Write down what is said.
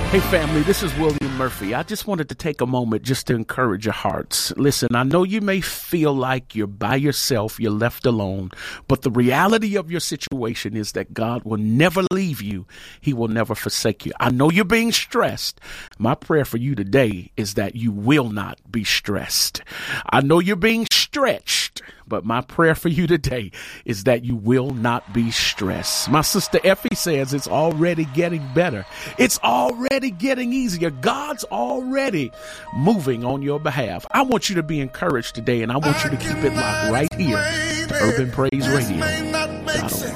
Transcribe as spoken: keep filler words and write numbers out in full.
Hey family, this is William Murphy. I just wanted to take a moment just to encourage your hearts. Listen, I know you may feel like you're by yourself, you're left alone, but the reality of your situation is that God will never leave you. He will never forsake you. I know you're being stressed. My prayer for you today is that you will not be stressed. I know you're being stretched, but my prayer for you today is that you will not be stressed. My sister Effie says it's already getting better. It's already getting easier. God's already moving on your behalf. I want you to be encouraged today, and I want you to keep it locked right here to Urban Praise Radio. God